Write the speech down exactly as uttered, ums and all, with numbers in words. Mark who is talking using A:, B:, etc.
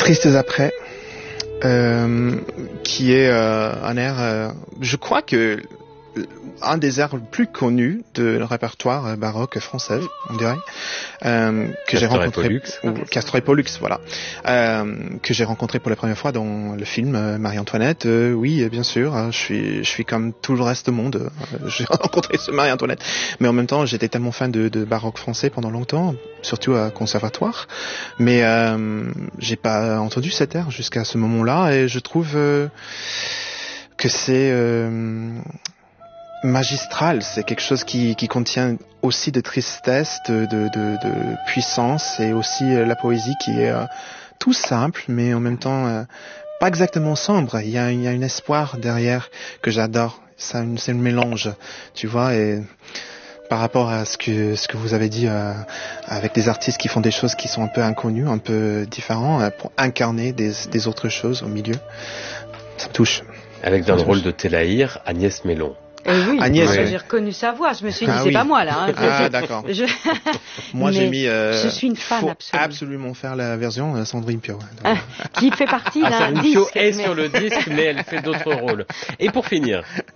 A: Tristes après, euh, qui est euh, un air, euh, je crois que un des airs les plus connus de le répertoire baroque français, on dirait, euh, que j'ai rencontré, ou Castor et Pollux, voilà, euh, que j'ai rencontré pour la première fois dans le film euh, Marie-Antoinette. Euh, oui, bien sûr, hein, je suis, je suis comme tout le reste du monde. Euh, j'ai rencontré ce Marie-Antoinette, mais en même temps, j'étais tellement fan de, de baroque français pendant longtemps, surtout à conservatoire, mais euh, j'ai pas entendu cet air jusqu'à ce moment-là, et je trouve euh, que c'est euh, magistral, c'est quelque chose qui, qui contient aussi de tristesse, de, de, de, de puissance, et aussi euh, la poésie qui est euh, tout simple, mais en même temps euh, pas exactement sombre. Il y a, il y a un espoir derrière que j'adore. C'est un, c'est un mélange, tu vois, et par rapport à ce que, ce que vous avez dit euh, avec des artistes qui font des choses qui sont un peu inconnues, un peu différents, euh, pour incarner des, des autres choses au milieu, ça me touche.
B: Avec dans le rôle de Télaïr, Agnès Mellon.
C: Eh oui,
A: Agnès,
C: moi,
A: ouais.
C: j'ai reconnu sa voix. Je me suis dit,
A: Ah
C: c'est
A: oui.
C: pas moi là. Hein.
A: Ah d'accord.
C: Je...
A: Moi j'ai
C: Mais
A: mis. Euh,
C: je suis une fan
A: faut
C: absolue.
A: absolument faire la version euh, Sandrine Pio.
C: Ah, qui fait partie
B: Ah,
C: d'un
B: Sandrine
C: disque.
B: Pio est
C: mais...
B: sur le disque, mais elle fait d'autres rôles. Et pour finir,